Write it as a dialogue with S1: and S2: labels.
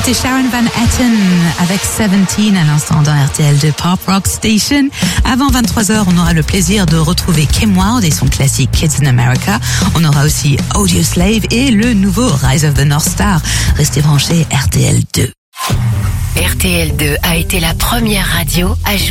S1: C'était Sharon Van Etten avec 17 à l'instant dans RTL2 Pop Rock Station. Avant 23h, on aura le plaisir de retrouver Kim Wilde et son classique Kids in America. On aura aussi Audioslave et le nouveau Rise of the North Star. Restez branchés, RTL2.
S2: RTL2 a été la première radio à jouer